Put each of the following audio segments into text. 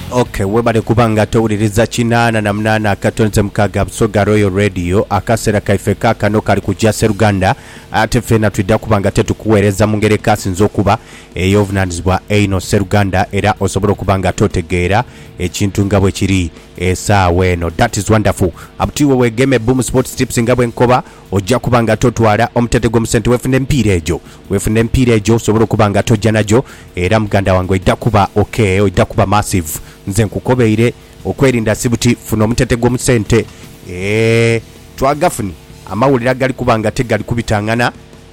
Okay, webale kubanga towuliriza 88 akatonze mukaga Busoga Royal Radio akasera kaife kakano kali kujja Seruganda ate fena twidda kubanga tetukuweereza mu ngeri kasinze okuba ey'obuvunaanyizibwa eino Seruganda era osobola okubanga totegeera ekintu nga bwe kiri esaawa eno. That is wonderful. Abutiwe wegeme Boom Sports Tips nga bwe nkoba ojja kubanga totwala omutete g'omusente wefuna empiira egyo osobola okubanga tojja najo era muganda wange ojja kuba okay, ojja kuba massive. Nze nkukobeire okwerinda sibuti funa omutete g'omusente twagafuni amawulira gali kubanga tegali kubitangana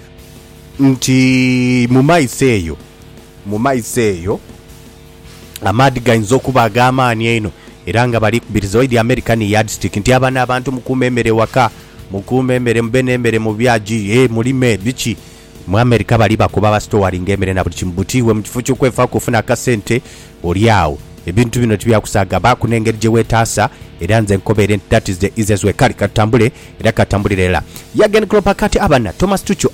nti mu maiso eyo amaadi gayinza okuba ag'amaanyi eno era nga bali kubiriza oidi American yardstick nti abana abantu mukuuma emmere waka mukuuma emmere mube n'emmere mu byaji mulime biki mu America bali bakuba bastowaringa emmere na buli kimu butiwe mu kifo ky'okwefaako ofuna akasente oli awo ebintu bino tibyakusaaga bakunengeri gye weetaasa era nze nkobeere nti that is the easiest way. Kali katambule era katambulira era Jurgen Klopp kati abana Thomas Tuchel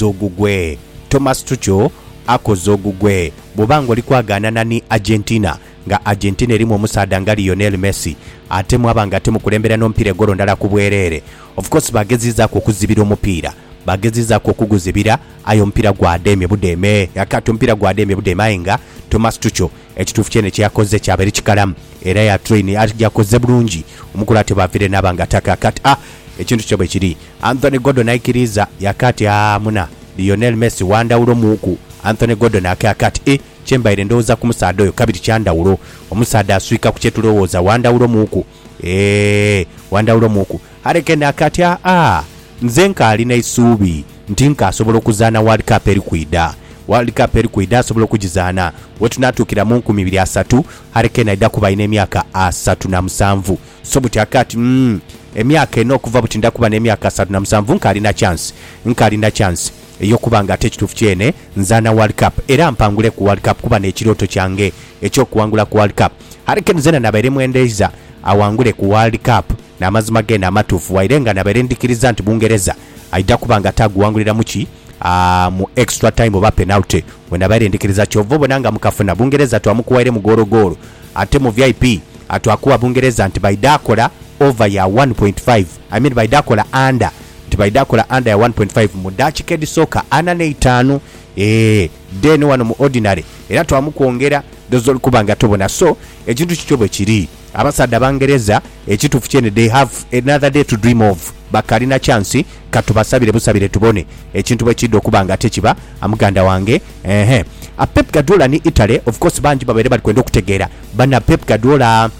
akoze ogugwe bw'obanga oli kwagaanana ni Argentina nga Argentina erimu omusaada nga Lionel Messi ate mwabanga temukulembera n'omupiira egolo ndala ku bwereere. Of course bagezizaako okuzibira omupiira bagezizaako okuguzibira ayo omupiira gwademye budeme yakati omupiira gwademye budeme ayenga Thomas Tuchel ekituufu kyene kyakoze kyabere kikalamu era ya train yakoze bulungi omukulu ate bavire n'abanga taka kati ekintu kyo bwe kiri. Anthony Gordon aikiriza yakati muna Lionel Messi wandawulo muuku Anthony Gordon akakati kyembaire ndowooza ku musaada oyo kabiri kyandawulo omusaada aswika ku kyetulowooza wandawulo muuku wandawulo muuku Harikene akati nze nkaalina essuubi nti nkaasobola okuzaana World Cup eri kwida asobola okugizaana wetunatuukira mu 2030 Harikene aidda kuba alina emyaka 37 so buti akati emyaka eno okuva buti ndakuba n'emyaka 37 nkaalina chance ey'okubanga ate ekituufu kyene nzaana World Cup era mpangule ku World Cup kuba n'ekirooto kyange ekyokuwangula ku World Cup. Harikene zena nabaire mwendeeza awangule ku World Cup n'amazima genda amatuufu waire nga nabaire ndikiriza nti Bungereza aidda kubanga taguwangulira muki mu extra time oba penalty wenabaire ndikiriza kyova obona nga mukafuna Bungereza twamukuwaire mu goro ate mu VIP atwakuwa Bungereza nti baidakola over ya 1.5 I mean baidakola under ya 1.5 mu dakika edisoka 45 then wano mu ordinary era twamukwongera dozol kubanga tobona so ekintu kikyo bwe kiri abasaada Bangereza ekituufu kyene they have another day to dream of bakalina chance katubasabire busabire tubone ekintu bwe kidde okubanga tekiba amuganda wange Pep Guardiola ni Italy of course banji babere bali kwenda okutegeera bana Pep Guardiola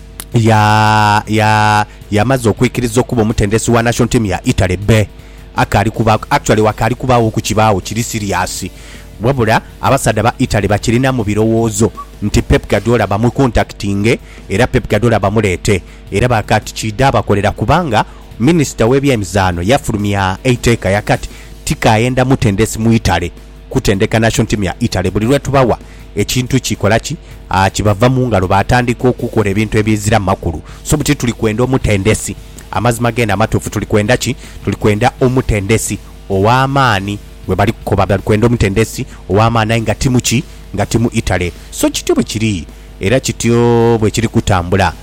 yamaze okwikiriza okuba omutendesi wa national team ya Italy akali kuba actually wakali kubaawo ku kibaawo kiri serious wabula abasaada ba Italy bakirina mu birowoozo nti Pep Guardiola bamukontaktinge era Pep Guardiola bamuleete era bakati kida bakolera kubanga minister w'ebyemizaano yafulumya eiteka yakati tikayenda mutendesi mu Italy kutendeka national team ya Italy buli lwetubawa ekintu kikola kibava mu ngalo batandika okukola ebintu ebizira makulu so buti tuli kwenda omutendesi amazima genda amatuufu tuli kwenda omutendesi ow'amaani we bali kukoba bali kwenda omutendesi ow'amaani nga timu Italy so kityo bwe kiri era kityo bwe kiri kutambula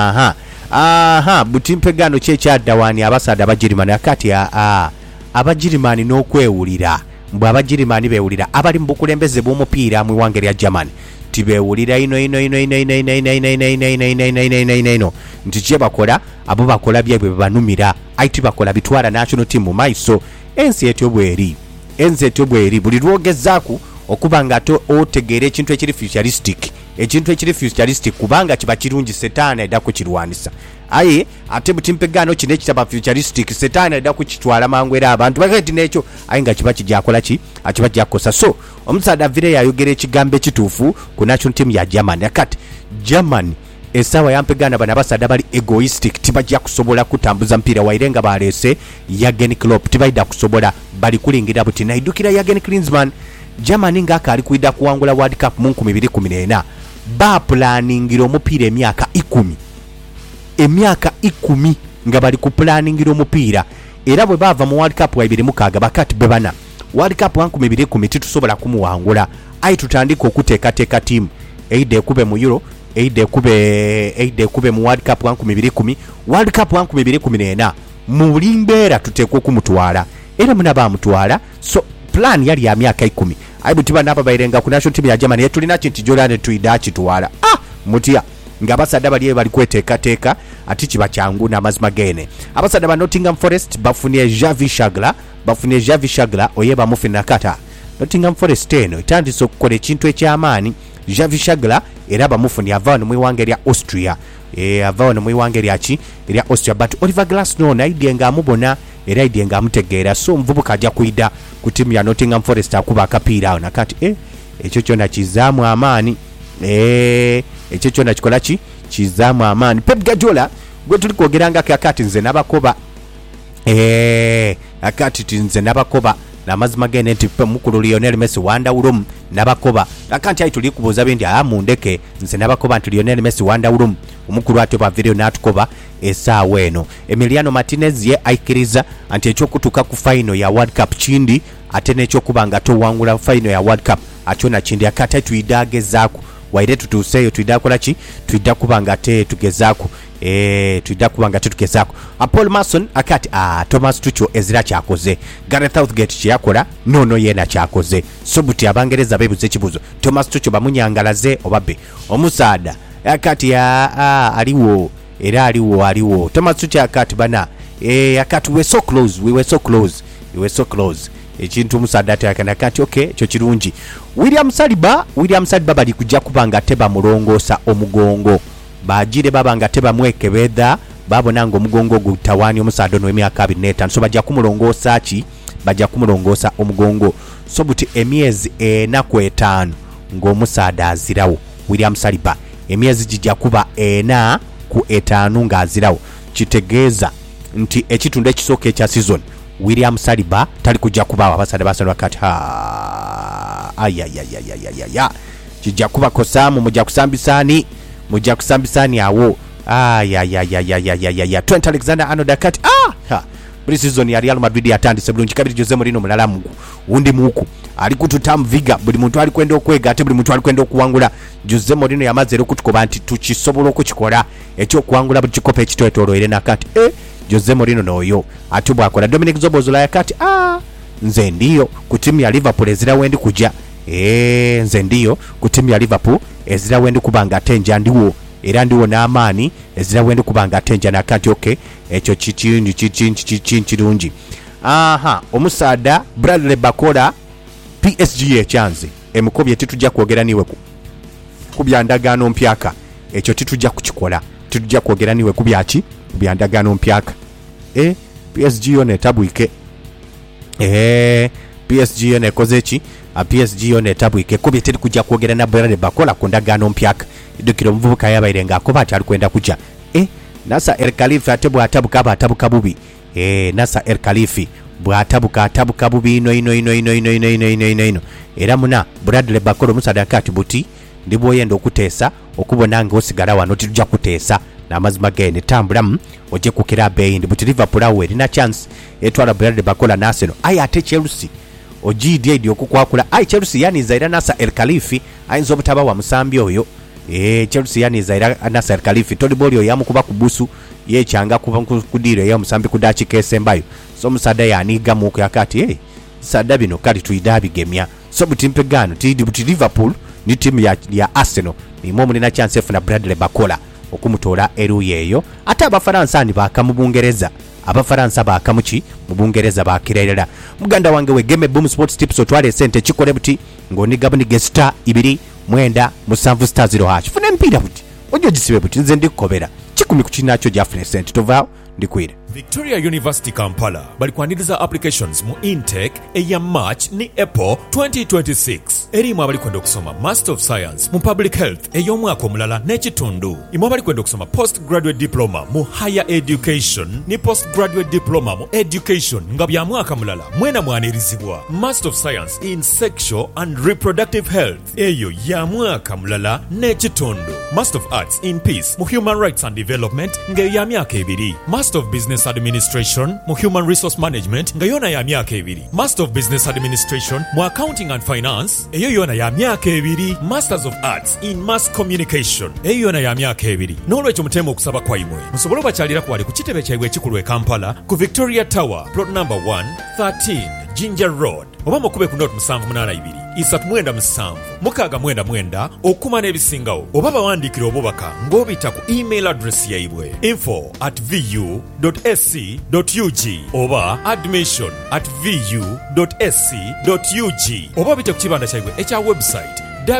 buti mpegano kyekyaddawaani abasaada abagirimani akati abagirimani n'okwewulira mbwe abagirimani beewulira abali mu bukulembeze bw'omupiira mu iwanga erya Germany tibeewulira ino nti kye bakola abo bakola byebwe bebanumira aiti bakola bitwala national team mu maiso ensi etyo bweri buli lwogezaaku okuba nga otegeera ekintu ekiri futuristic kubanga kiba kirungi setaani aidda kukirwanisa aye ate butimpegaano kino ekitaba futuristic setaani aidda kukitwala mangu era abantu bakati nekyo aye nga kiba kijakola kiba kijakosa so omusaada avire yayogera ekigambo ekituufu ku national team ya Germany akati Germany esawa yampegana bana abasaada bali egoistic tibajja kusobola kutambuza mpira waire nga baleese Jurgen Klopp tibaida kusobola bali kulingira buti naidukira Jurgen Klinsmann Germany nga akali kuidda kuwangula World Cup mu 2014 ba planningira omupiira emyaka 10 nga bali ku planningira omupiira era bwe bava mu World Cup wa 2006 bakati bebana World Cup 2010 tusobola kumuwangula ayi tutandika okuteekateeka timu eide kube mu Euro eide kube mu World Cup 2010 World Cup 2014 mulimbeera tuteekwa okumutwala era munaba mutwala so plan yali ya myaka 10 aibutiba naba bairenga ku national team ya Germany yetulina kinti Jordan tuida kitwala mutya ngabasada bali kweteekateeka ati kiba kyangu n'amazima gene abasada ba Nottingham Forest bafunye Javi Shagla oyeba mufina kata Nottingham Forest eno itandise okukola ekintu ekyamaani Javi Shagla era bamufunye avano mu iwange lya Austria avano mu iwange lya Austria but Oliver Glasgow naidye nga amubona era idye nga amutegeera so mvubuka ajja kuida ku timu ya Nottingham Forest akuba akapiira awo nakati ekyo kyona kizaamu amaani ekyo kyona kikola kizaamu amaani Pep Guardiola gwe tuli kwogeranga akati nze nabakoba akati nze nabakoba n'amazima gene nti mukulu Lionel Messi wandawulum nabakoba akanti ayi tuli kubuuza bindi amundeke nze nabakoba nti Lionel Messi wandawulum omukulu ate ba video natukoba esaawa eno Emiliano Martinez ye aikiriza anti ekyokutuuka ku final ya World Cup kindi ate n'ekyokubanga towangula final ya World Cup akyona kindi akati tuidagezaako waire tutuuseeyo tuidakola ki tuidakubanga te tugezaako tuidakubanga te tugezaako Paul Mason akati Thomas Tuchel ezira kyakoze Gareth Southgate kyakola nono yena kyakoze so buti abangereza bebuze kibuzo Thomas Tuchel bamunyangalaze obabe omusaada akati aliwo era aliwo Thomas Tuchel akati bana akati we were so close ekintu musaada atakana kati okay kyo kirungi William Saliba bali kujja kubanga teba mulongosa omugongo bajire babanga teba mwekebeda babona ngo omugongo gutawani omusaada no emyaka 25 so bajja kumulongosa omugongo so buti emyezi 4 ngo omusaada azirawo William Saliba emyezi gijja kuba 4 ku 5 nga azirawo kitegeeza nti ekitundu ekisooka ekya season William Saliba tali kujja kubawa abasada basano wakati kijja kuba kosamu mujja kusambisani awo Trent Alexander-Arnold akati pre-season ya Real Madrid yatandise bulungi kabiri Jose Mourinho mulala mugu undi muku ali kututam viga buli muntu ali kwenda okwega ate buli muntu ali kwenda okuwangula Jose Mourinho yamaze okutukoba nti tukisobola okukikola ekyo okuwangula buli kikopo ekitwetoloire nakati Jose Mourinho noyo atubwa akola Dominic Zobozola yakati nze ndiyo ku timu ya Liverpool ezira wendi kuja nze ndiyo ku timu ya Liverpool ezira wendi kubanga tenja ndiwo era ndiwo n'amaani ezira wendi kubanga tenja nakati okay ekyo kirungi omusaada Bradley Bakola PSG ekyanze emukobye titujja kwogera niwe ku byandagaano mpyaka ekyo titujja kukikola titujja kwogera niwe ku byaki byandagaano mpyaka PSG yone tabwike PSG yone kozeki PSG yone tabwike kubye teri kujja kwogera na Bradley Bakola ku ndagaano mpyaka idukiro mvubuka yabayirenga akoba ati alikwenda kuja Nasa El Khalifi ate bwatabuka bubi Nasa El Khalifi bwatabuka bubi ino era muna Bradley Bakola omusaada akati buti ndibwo yenda okuteesa okubona nga osigala wano tujja kuteesa n'amazima gene tambulamu oje kukira beindi buti Liverpool awe erina chance etwala Bradley Bakola na Arsenal ate Chelsea ogidye okukwakula Chelsea yaniza era Nasa El Khalifi ayinza obutaba wa musambi oyo Chelsea yaniza era Nasa El Khalifi toliboli oyo yamukuba ku busu yekyanga kuba kudiro ya musambi kudachi kesembayo so musada yaniga muko yakati sada bino kali tuidabi gemya so butimpegano buti Liverpool ni timu ya Arsenal ni momu nina chance efuna Bradley Bakola okumutola eruyeyo ate abafaransa ni bakamubungereza abafaransa bakamuki mubungereza bakirerera muganda wange we Game Boom Sports Tips otwale sente chikole buti ngoni gabuni gesta 2 mwenda musanvu star 0 hash fune mpira buti ojo gisibe buti nze ndikobera chikumi kuchinacho jafune sente tovao ndikwira Victoria University Kampala bali kwaniriza applications mu intake eya March ni April 2026 erimu abali kwenda okusoma Master of Science mu Public Health ey'omwaka omulala n'ekitundu imu abali kwenda okusoma Postgraduate Diploma mu Higher Education ni Postgraduate Diploma mu Education nga bya mwaka mulala mwena mwanirizibwa Master of Science in Sexual and Reproductive Health eyo ya mwaka mulala n'ekitundu Master of Arts in Peace mu Human Rights and Development nga ya myaka 2 Master of Business Business Administration mu Human Resource Management nga yona ya myaka 2, Master of Business Administration mu Accounting and Finance eyo yona ya myaka 2, Masters of Arts in Mass Communication eyo yona ya myaka 2. N'olwekyo mutema okusaba kwaimwe musobole bakyalira kwali ku kitebe kyabwe ekikulu e Kampala ku Victoria Tower plot number 1 13 Ginger Road oba mukube ku note 782 397 699 okuma n'ebisingawo oba bawandiikira obubaka ng'obita ku email address yaibwe info@vu.sc.ug oba admission@vu.sc.ug oba bite ku kibanda kyaibwe ekya website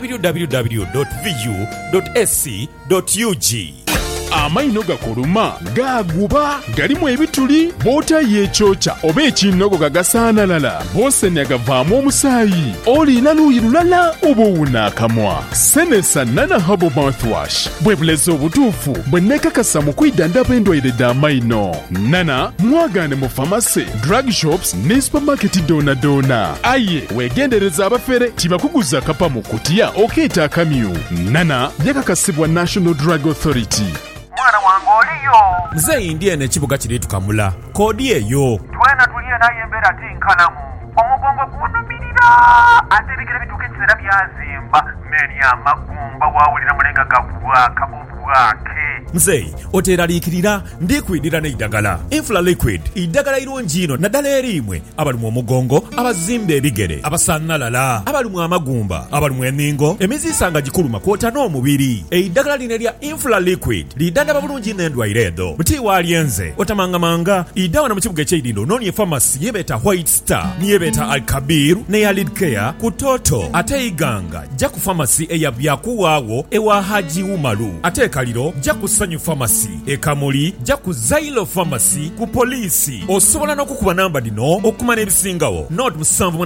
www.vu.sc.ug. Amaino gakuluma gaguba galimu ebituli bota yechocha oba ekinogo gagasaanalala bose negavaamu omusaayi olina luuyi lulala oba owunaakamwa. Senesa Nana Herbal Mouthwash bwe bulezi obutuufu bwe nekakasa mu kwidandaba endwaire d'amaino. Nana mwagaane mu famasi, drug shops ne supermarket doona. Aye wegendereza abafere tibakuguza kapa mu kutiya okeeta akamyu. Nana yakakasibwa National Drug Authority. Mwana wange oliyo Nze India n'ekibuga kiri tukamula koodi eyo twena tuliye naye embeera tinkanamu omugongo gunumirira ate ebigere bituuka ekiseera byazimba meni amagumba wawulira mulenga gagwaka obwake. Nze oteeraliikirira ndikwidira n'eddagala Infla Liquid, iddagala irungi ino naddala erimwe abalimu omugongo, abazimba ebigere, abasaannalala, abalimu amagumba, abalimu eningo, emiziisa nga gikuluma kwota n'omubiri. Eddagala lino erya Infla Liquid liddandaba bulungi n'endwaire ezo. Buti walyenze otamangamanga iddawana mu kibuga eky'eidindo noonye famasi yebeeta White Star niyebeeta Al-Kabir ne ya Lidcare ku Toto ate iganga jja ku famasi eya Byakuwaawo ewa Haji Umaru ate ekaliro jja ku Sanyu Pharmacy ekamuli jja ku Zailo Pharmacy ku Poliisi. Osobola n'okukuba namba dino okumana ebisingawo note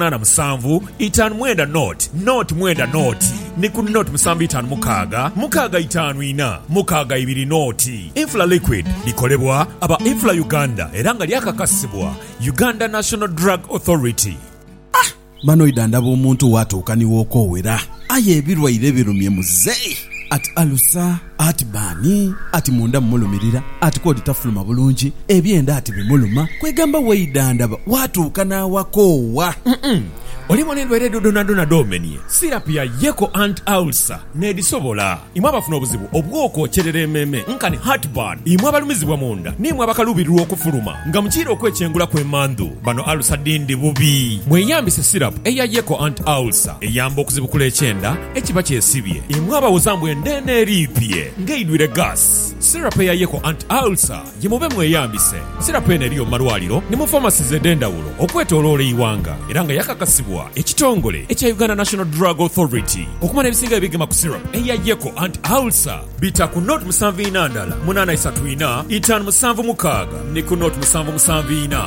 787 5 note ni ku note 756 654 624 noti. Infla Liquid likolebwa aba Infla Uganda era nga lyakakasibwa Uganda National Drug Authority. Mano idandaba omuntu watuuka niwookowera aye ebirwaire birumye muzeeyi ati alusa ati bani ati munda mulumirira ati kodi tafuluma bulungi ebyenda ati bimuluma kwegamba weidandaba watuuka n'awakoowa. Olimu n'endwaire dodonadona domenie sirapu ya Yeko Anti-Ulcer n'edisobola imwe abafuna obuzibu obw'okwokyerera emmeeme nkani heartburn, imwe abalumizibwa munda n'imwe abakaluubirirwa okufuluma nga mukiira okwekyengula kw'emmandu bano alusa dindi bubi. Mweyambise sirapu eya Yeko Anti-Ulcer eyamba okuzibukula ekyenda ekiba kyesibye, imwe abawozambu endene eriipye ng'eidwire gas. Sirapu eya Yeko Anti-Ulcer ye mube mweyambise. Sirapu eno eriyo mu malwaliro ne mu famasi ez'endawulo okwetooloola eiwanga era nga yakakasibwa ekitongole ekya Uganda National Drug Authority. Okumana ebisinga ebigema ku syrup eya Yeko Anti-Ulcer bita ku note 734 834 576 ne ku note 774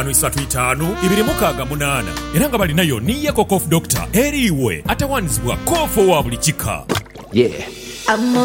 535 268 era nga balinayo ni Yeko Cough Doctor eriwe atawanizibwa koofo wa buli kika. Yeah.